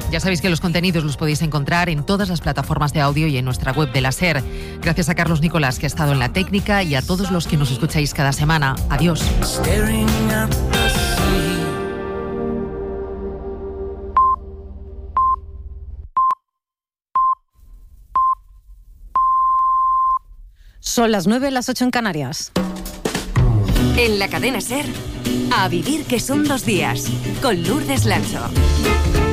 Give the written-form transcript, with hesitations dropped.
Ya sabéis que los contenidos los podéis encontrar en todas las plataformas de audio y en nuestra web de la SER. Gracias a Carlos Nicolás, que ha estado en la técnica, y a todos los que nos escucháis cada semana. Adiós. Son las 9, las 8 en Canarias. En la cadena SER, A Vivir que son 2 días, con Lourdes Lancho.